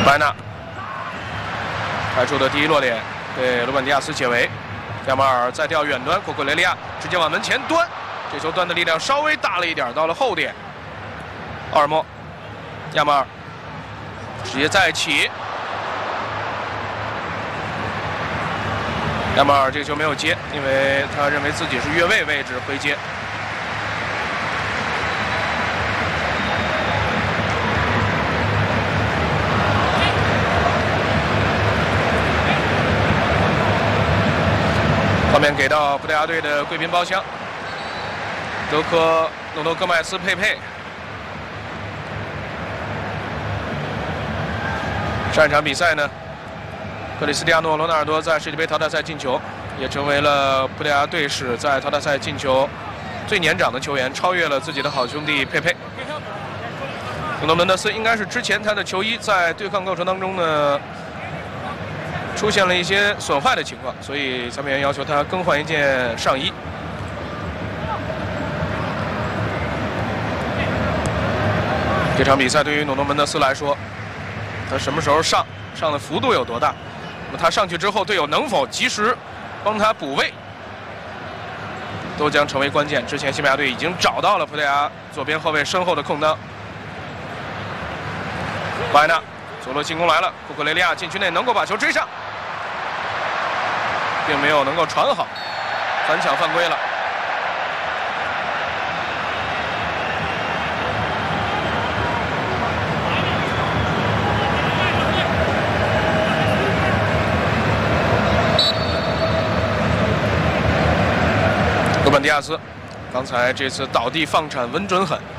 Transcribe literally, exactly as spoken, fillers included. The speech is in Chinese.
白纳开出的第一落点，对鲁本迪亚斯解围。亚马尔再调远端，库库雷利亚直接往门前端，这球端的力量稍微大了一点，到了后点。奥尔莫，亚马尔直接再起。 亚马尔这个球没有接，因为他认为自己是越位位置回接。画面给到葡萄牙队的贵宾包厢，德科诺诺戈麦斯佩佩。上一场比赛呢？ 克里斯蒂亚诺·罗纳尔多在世界杯淘汰赛进球，也成为了葡萄牙队史在淘汰赛进球最年长的球员，超越了自己的好兄弟佩佩。努诺门德斯应该是之前他的球衣在对抗过程当中呢出现了一些损坏的情况，所以裁判员要求他更换一件上衣。这场比赛对于努诺门德斯来说，他什么时候上，上的幅度有多大？ 那么他上去之后，队友能否及时帮他补位，都将成为关键。之前西班牙队已经找到了葡萄牙左边后卫身后的空当。巴埃纳左路进攻来了，库库雷利亚禁区内能够把球追上，并没有能够传好，反抢犯规了。 鲁本迪亚斯，刚才这次倒地放铲稳准狠，